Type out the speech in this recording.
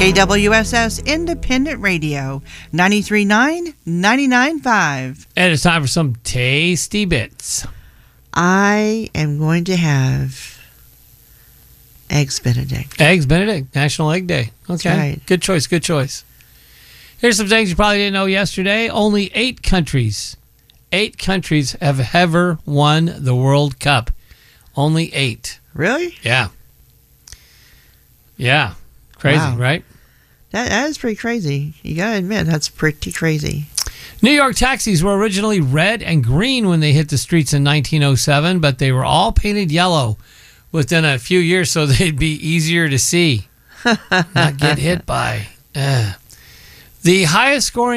KWSS Independent Radio, 93.9, 99.5. And it's time for some tasty bits. I am going to have Eggs Benedict. Eggs Benedict, National Egg Day. Okay, right. Good choice, good choice. Here's some things you probably didn't know yesterday. Only 8 countries have ever won the World Cup. Only 8. Really? Yeah. Yeah. Crazy, Wow. right? That is pretty crazy. You got to admit, that's pretty crazy. New York taxis were originally red and green when they hit the streets in 1907, but they were all painted yellow within a few years so they'd be easier to see, not get hit by. The highest scoring